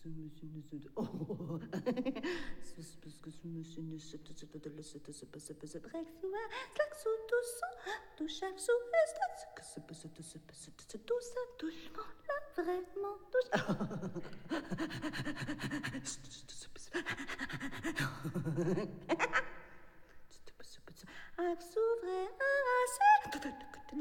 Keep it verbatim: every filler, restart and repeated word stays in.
ce monsieur ne se... Oh. C'est parce que ce monsieur ne se... Break souvent, slack sous tout son, tout chaque sous est, que se passe, tout se passe, tout ça touche, là vraiment touche. Ah, s'ouvre, ah, c'est...